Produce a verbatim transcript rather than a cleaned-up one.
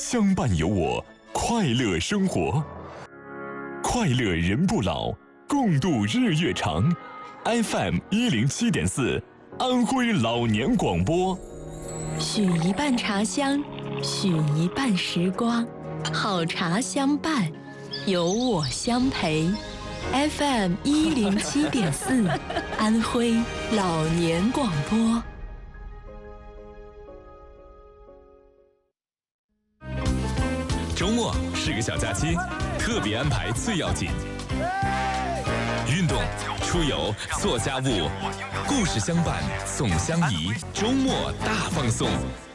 相伴有我，快乐生活。快乐人不老，共度日月长。F M 一零七点四，安徽老年广播。 许一半茶香，许一半时光，好茶相伴，有我相陪。F M 一零七点四，安徽老年广播。 周末是个小假期，特别安排最要紧。运动、出游、做家务，故事相伴，总相宜。周末大放送，